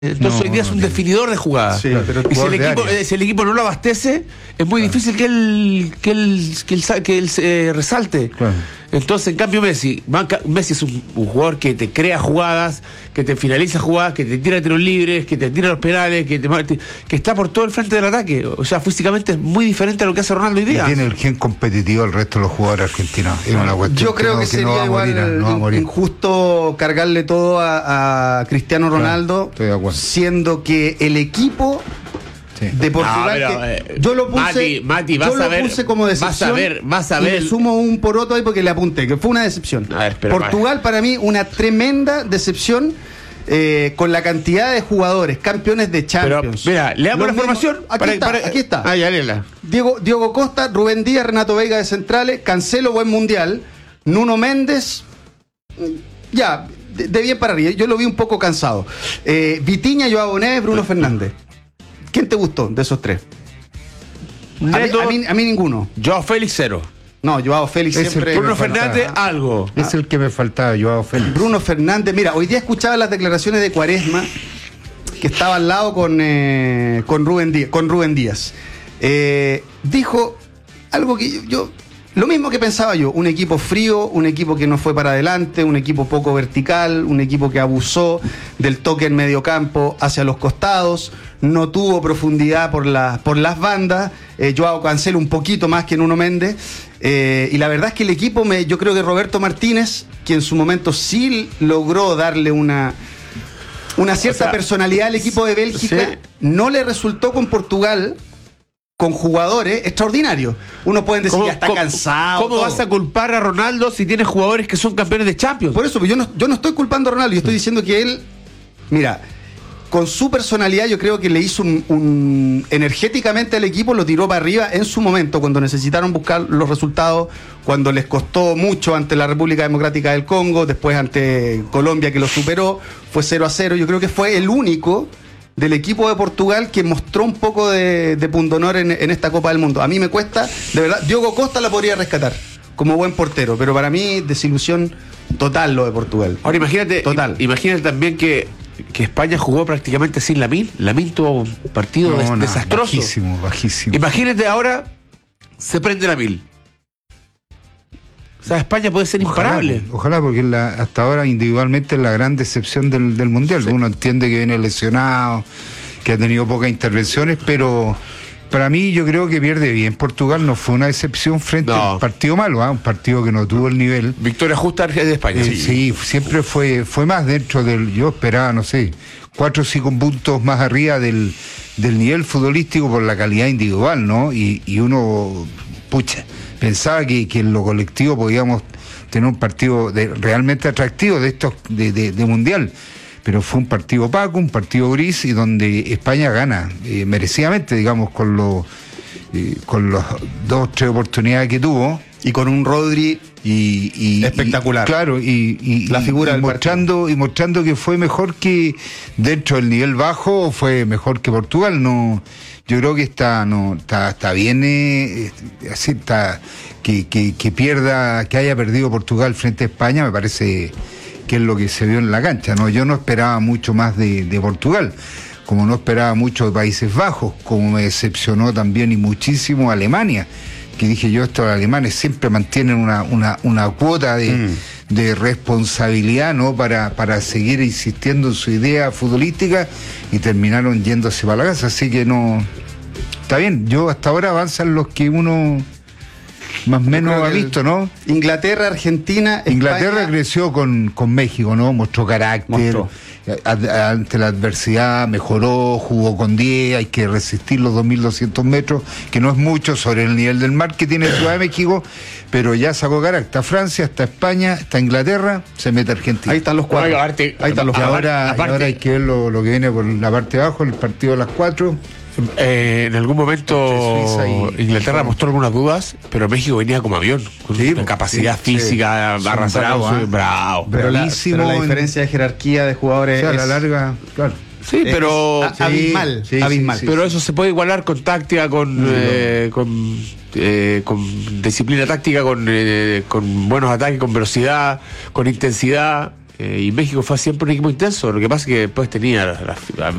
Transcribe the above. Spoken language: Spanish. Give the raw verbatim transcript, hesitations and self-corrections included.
Entonces no, hoy día es un no, definidor de jugadas. Sí, pero y si el, equipo, eh, si el equipo no lo abastece, es muy claro. difícil que él, que él, que él, que él eh, resalte. Claro. Entonces, en cambio, Messi, Messi es un, un jugador que te crea jugadas, que te finaliza jugadas, que te tira tiros libres, que te tira los penales, que, te, que está por todo el frente del ataque. O sea, físicamente es muy diferente a lo que hace Ronaldo hoy día. Y tiene el gen competitivo el resto de los jugadores argentinos. Es una cuestión Yo creo que, que, que sería no igual morir, no injusto cargarle todo a, a Cristiano Ronaldo, claro, siendo que el equipo de Portugal, no, pero, eh, yo lo puse, Mati, Mati, vas yo lo a ver, puse como decepción. Vas a ver, vas a ver. Y le sumo un poroto ahí porque le apunté, que fue una decepción. A ver, Portugal para. para mí una tremenda decepción eh, con la cantidad de jugadores campeones de Champions. Pero, mira, le damos la formación. Aquí para, está, para, aquí está. Ah, ya, léela. Diego, Diego Costa, Rubén Díaz, Renato Veiga de centrales, Cancelo buen mundial, Nuno Méndez, ya. De, de bien para arriba, yo lo vi un poco cansado. Eh, Vitinha, Joao Neves, Bruno Fernández. ¿Quién te gustó de esos tres? A mí, a, mí, a mí ninguno. Joao Félix, cero. No, Joao Félix es siempre. Bruno Fernández, faltaba. algo. Es ah. el que me faltaba, Joao Félix. Bruno Fernández, mira, hoy día escuchaba las declaraciones de Quaresma, que estaba al lado con, eh, con, Rubén Díaz, con Rubén Díaz. Eh, dijo algo que yo, yo. Lo mismo que pensaba yo, un equipo frío, un equipo que no fue para adelante, un equipo poco vertical, un equipo que abusó del toque en medio campo hacia los costados, no tuvo profundidad por, la, por las bandas, eh, Joao Cancelo un poquito más que Nuno Méndez, eh, y la verdad es que el equipo, me, yo creo que Roberto Martínez, que en su momento sí logró darle una, una cierta o sea, personalidad al equipo de Bélgica, sí. no le resultó con Portugal, con jugadores extraordinarios. Uno puede decir, ya está ¿cómo, cansado. ¿Cómo todo. vas a culpar a Ronaldo si tienes jugadores que son campeones de Champions? Por eso, yo no, yo no estoy culpando a Ronaldo, yo estoy diciendo que él, mira, con su personalidad yo creo que le hizo un, un energéticamente al equipo, lo tiró para arriba en su momento, cuando necesitaron buscar los resultados, cuando les costó mucho ante la República Democrática del Congo, después ante Colombia que lo superó, fue cero a cero. Yo creo que fue el único del equipo de Portugal que mostró un poco de, de pundonor en, en esta Copa del Mundo. A mí me cuesta, de verdad, Diogo Costa la podría rescatar como buen portero, pero para mí desilusión total lo de Portugal. Ahora imagínate, total. Imagínate también que, que España jugó prácticamente sin Lamine. Lamine tuvo un partido no, des, no, desastroso. Bajísimo, bajísimo. Imagínate ahora se prende Lamine. O sea, España puede ser ojalá, imparable. Ojalá, porque la, hasta ahora individualmente es la gran decepción del, del Mundial. Sí. Uno entiende que viene lesionado, que ha tenido pocas intervenciones, pero para mí yo creo que pierde bien. Portugal no fue una decepción frente no. a un partido malo, ¿eh? Un partido que no tuvo el nivel. Victoria justa de España. Eh, sí. sí, siempre fue fue más dentro del... Yo esperaba, no sé, cuatro o cinco puntos más arriba del, del nivel futbolístico por la calidad individual, ¿no? Y, y uno, pucha... Pensaba que, que en lo colectivo podíamos tener un partido de, realmente atractivo de estos de, de, de mundial, pero fue un partido opaco, un partido gris y donde España gana eh, merecidamente, digamos, con los eh, con los dos tres oportunidades que tuvo y con un Rodri y, y espectacular, y, claro y, y la figura y, y del mostrando partido. y mostrando que fue mejor que dentro del nivel bajo, fue mejor que Portugal. No, yo creo que está no está está bien eh, así está que, que, que pierda, que haya perdido Portugal frente a España, me parece que es lo que se vio en la cancha, no yo no esperaba mucho más de, de Portugal, como no esperaba mucho de Países Bajos, como me decepcionó también y muchísimo Alemania, que dije yo, estos alemanes siempre mantienen una, una, una cuota de, mm. de responsabilidad, ¿no? Para, para seguir insistiendo en su idea futbolística y terminaron yéndose para la casa, así que no, está bien, yo hasta ahora avanzan los que uno más o menos ha visto, ¿no? Inglaterra, Argentina, Inglaterra España... creció con, con México, ¿no? Mostró carácter, Mostró. ante la adversidad mejoró, jugó con diez, hay que resistir los dos mil doscientos metros, que no es mucho sobre el nivel del mar que tiene Ciudad de México, pero ya sacó carácter. Está Francia, está España, está Inglaterra, se mete Argentina. Ahí están los cuatro. Ahí están los y ahora, aparte, ahora hay que ver lo, lo que viene por la parte de abajo, el partido de las cuatro. Eh, en algún momento y, Inglaterra y mostró algunas dudas, pero México venía como avión, con sí, una capacidad sí, física, sí. arrastrado, bravo, bravo. Pero, la, pero la diferencia de jerarquía de jugadores, o sea, es, la larga, claro. Sí, pero es abismal, sí, abismal. Sí, sí, pero sí. Eso se puede igualar con táctica, con sí, eh, con, eh, con disciplina táctica, con, eh, con buenos ataques, con velocidad, con intensidad. Eh, y México fue siempre un equipo intenso. Lo que pasa es que después tenía las, las,